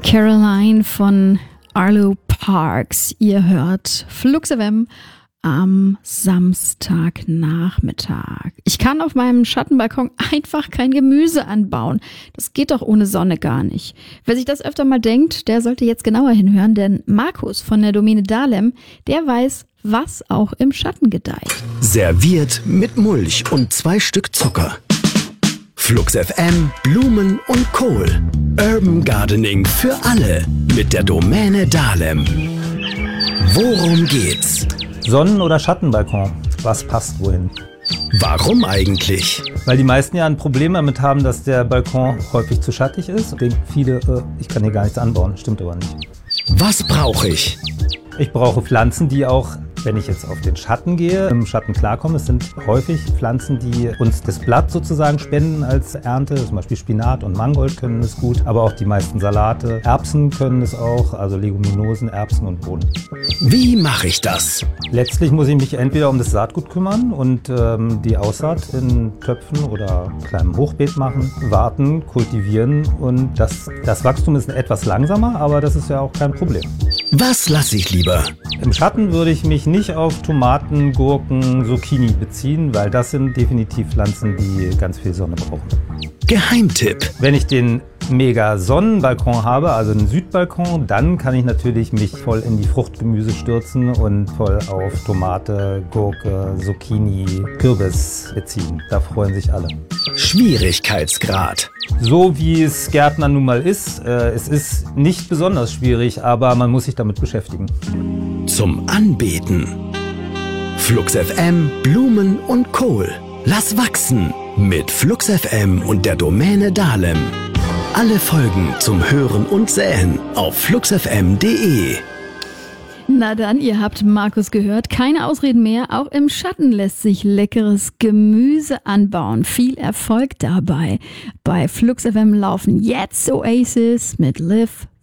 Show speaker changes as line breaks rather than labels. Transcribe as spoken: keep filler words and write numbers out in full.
Caroline von Arlo Parks. Ihr hört Flux F M am Samstagnachmittag. Ich kann auf meinem Schattenbalkon einfach kein Gemüse anbauen. Das geht doch ohne Sonne gar nicht. Wer sich das öfter mal denkt, der sollte jetzt genauer hinhören, denn Markus von der Domäne Dahlem, der weiß, was auch im Schatten gedeiht.
Serviert mit Mulch und zwei Stück Zucker. Flux F M, Blumen und Kohl. Urban Gardening für alle mit der Domäne Dahlem. Worum geht's?
Sonnen- oder Schattenbalkon? Was passt wohin?
Warum eigentlich?
Weil die meisten ja ein Problem damit haben, dass der Balkon häufig zu schattig ist. Und denken viele, äh, ich kann hier gar nichts anbauen. Stimmt aber nicht.
Was brauche ich?
Ich brauche Pflanzen, die auch, wenn ich jetzt auf den Schatten gehe, im Schatten klarkommen. Es sind häufig Pflanzen, die uns das Blatt sozusagen spenden als Ernte. Zum Beispiel Spinat und Mangold können es gut, aber auch die meisten Salate. Erbsen können es auch, also Leguminosen, Erbsen und Bohnen.
Wie mache ich das?
Letztlich muss ich mich entweder um das Saatgut kümmern und ähm, die Aussaat in Töpfen oder kleinem Hochbeet machen, warten, kultivieren und das, das Wachstum ist etwas langsamer, aber das ist ja auch kein Problem.
Was lasse ich lieber?
Im Schatten würde ich mich nicht auf Tomaten, Gurken, Zucchini beziehen, weil das sind definitiv Pflanzen, die ganz viel Sonne brauchen.
Geheimtipp.
Wenn ich den mega Sonnenbalkon habe, also einen Südbalkon, dann kann ich natürlich mich voll in die Fruchtgemüse stürzen und voll auf Tomate, Gurke, Zucchini, Kürbis beziehen. Da freuen sich alle.
Schwierigkeitsgrad.
So wie es Gärtnern nun mal ist, äh, es ist nicht besonders schwierig, aber man muss sich damit beschäftigen.
Zum Anbeten. Flux F M, Blumen und Kohl. Lass wachsen mit Flux F M und der Domäne Dahlem. Alle Folgen zum Hören und Säen auf flux f m punkt d e.
Na dann, ihr habt Markus gehört. Keine Ausreden mehr. Auch im Schatten lässt sich leckeres Gemüse anbauen. Viel Erfolg dabei. Bei Flux F M laufen jetzt Oasis mit Live